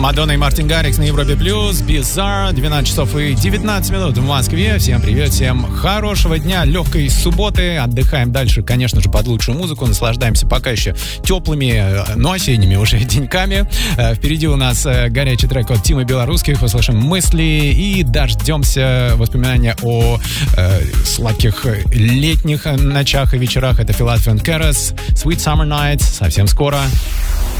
Мадонна и Мартин Гаррикс на Европе Плюс. Bizarre. 12 часов и 19 минут в Москве. Всем привет, всем хорошего дня, легкой субботы. Отдыхаем дальше, конечно же, под лучшую музыку. Наслаждаемся пока еще теплыми, но осенними уже деньками. Впереди у нас горячий трек от Тимы Белорусских. Услышим мысли и дождемся воспоминания о сладких летних ночах и вечерах. Это Philadelphia and Keras, Sweet Summer Nights. Совсем скоро.